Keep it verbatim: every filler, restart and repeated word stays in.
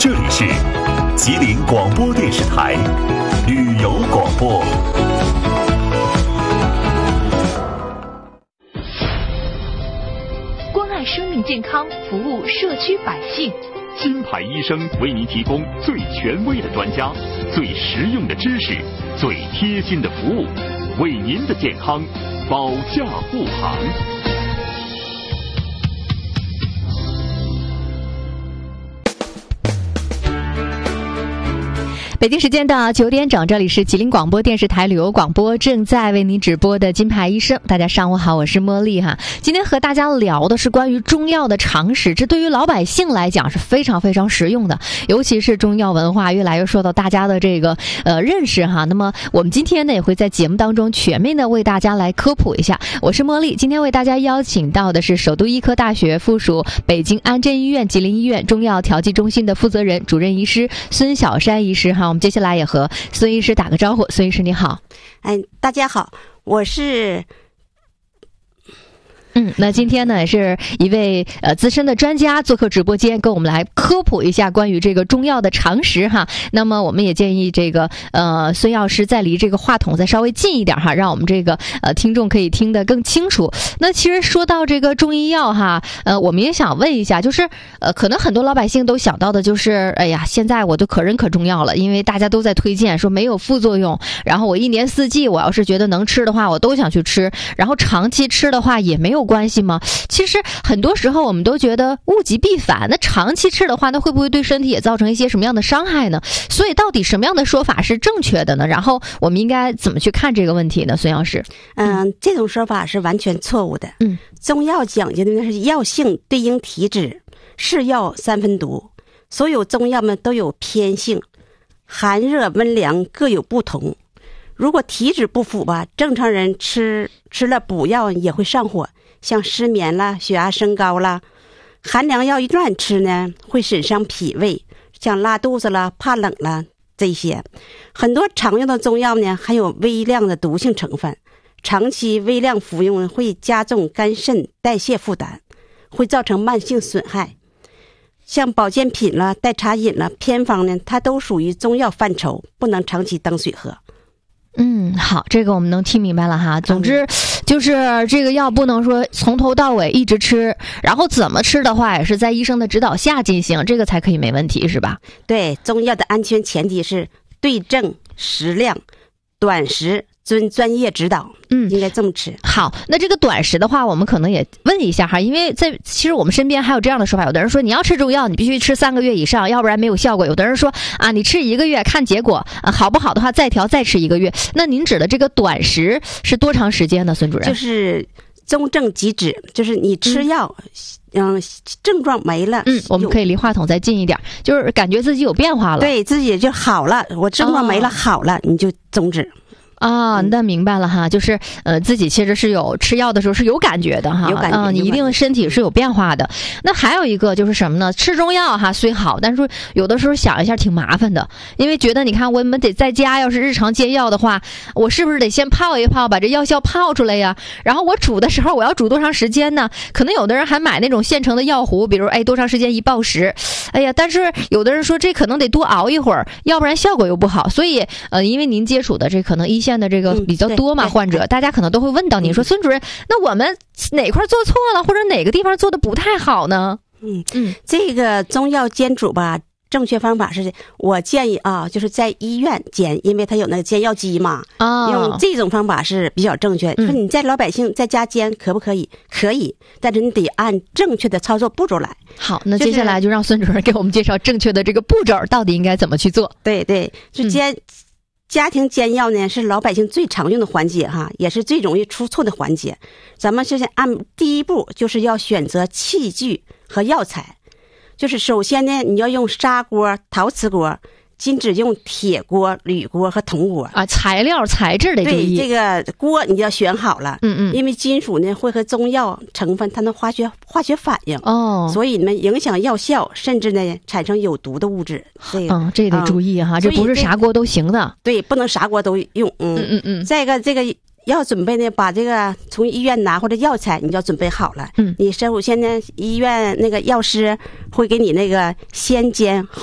这里是吉林广播电视台旅游广播。 关爱生命健康，服务社区百姓。 金牌医生为您提供最权威的专家、最实用的知识、最贴心的服务，为您的健康保驾护航。 北京时间的九点整，这里是吉林广播电视台旅游广播，正在为您直播的金牌医生。大家上午好，我是茉莉哈。今天和大家聊的是关于中药的常识，这对于老百姓来讲是非常非常实用的，尤其是中药文化越来越受到大家的这个呃认识哈。那么我们今天呢也会在节目当中全面的为大家来科普一下。我是茉莉，今天为大家邀请到的是首都医科大学附属北京安贞医院吉林医院中药调剂中心的负责人、主任医师孙小山医师哈。我们接下来也和孙医师打个招呼。孙医师你好。 哎，大家好，我是嗯，那今天呢，也是一位呃资深的专家做客直播间，跟我们来科普一下关于这个中药的常识哈。那么我们也建议这个呃孙药师再离这个话筒再稍微近一点哈，让我们这个呃听众可以听得更清楚。那其实说到这个中医药哈，呃我们也想问一下，就是呃可能很多老百姓都想到的就是，哎呀，现在我都可认可中药了，因为大家都在推荐说没有副作用，然后我一年四季我要是觉得能吃的话，我都想去吃，然后长期吃的话也没有关系吗？其实很多时候我们都觉得物极必反，那长期吃的话，那会不会对身体也造成一些什么样的伤害呢？所以到底什么样的说法是正确的呢？然后我们应该怎么去看这个问题呢？孙药师。 嗯，这种说法是完全错误的。 嗯， 中药讲究的是药性对应体质，是药三分毒，所有中药们都有偏性，寒热温凉各有不同。如果体质不符吧，正常人吃吃了补药也会上火，像失眠啦、血压升高啦。寒凉药一乱吃呢，会损伤脾胃，像拉肚子啦、怕冷啦这些。很多常用的中药呢，含有微量的毒性成分，长期微量服用会加重肝肾代谢负担，会造成慢性损害。像保健品啦、代茶饮啦、偏方呢，它都属于中药范畴，不能长期当水喝。 嗯，好，这个我们能听明白了哈。总之就是这个药不能说从头到尾一直吃，然后怎么吃的话也是在医生的指导下进行，这个才可以没问题，是吧？ 对，中药的安全前提是对症适量，短时遵专业指导。嗯，应该这么吃。 好，那这个短时的话，我们可能也问一下哈，因为在其实我们身边还有这样的说法，有的人说你要吃中药，你必须吃三个月以上，要不然没有效果。有的人说啊，你吃一个月看结果，啊好不好的话再调再吃一个月。那您指的这个短时是多长时间呢，孙主任？ 就是中症即止，就是你吃药，嗯，嗯症状没了， 嗯，我们可以离话筒再近一点，就是感觉自己有变化了， 对自己就好了，我症状没了，哦、好了，你就终止。 啊，那明白了哈，就是呃，自己其实是有吃药的时候是有感觉的哈， 有感觉， 啊、嗯，你一定身体是有变化的。那还有一个就是什么呢？吃中药哈虽好，但是有的时候想一下挺麻烦的，因为觉得你看我们得在家，要是日常煎药的话，我是不是得先泡一泡，把这药效泡出来呀？然后我煮的时候我要煮多长时间呢？可能有的人还买那种现成的药壶，比如哎多长时间一报时，哎呀，但是有的人说这可能得多熬一会儿，要不然效果又不好。所以呃，因为您接触的这可能一线的这个比较多嘛，嗯、患者大家可能都会问到您说，孙主任，那我们哪块做错了，或者哪个地方做的不太好呢？ 嗯嗯，这个中药煎煮吧，正确方法是我建议啊，就是在医院煎，因为它有那个煎药机嘛，哦、用这种方法是比较正确。嗯、说你在老百姓在家煎可不可以？可以，但是你得按正确的操作步骤来。 好，那接下来就让孙主任给我们介绍正确的这个步骤到底应该怎么去做。 对对，就煎。嗯家庭煎药呢是老百姓最常用的环节哈，也是最容易出错的环节。咱们现在按第一步就是要选择器具和药材，就是首先呢你要用砂锅、陶瓷锅，禁止用铁锅、铝锅和铜锅啊。材料材质得注意。 对，这个锅你要选好了， 嗯嗯， 因为金属呢会和中药成分它能化学化学反应哦， 所以你们影响药效，甚至呢产生有毒的物质。这个嗯，这得注意哈，嗯、这不是啥锅都行的。 对，不能啥锅都用。嗯嗯嗯嗯。 再一个，这个要准备呢，把这个从医院拿或者药材，你就要准备好了。 嗯， 你首先呢，医院那个药师会给你那个先煎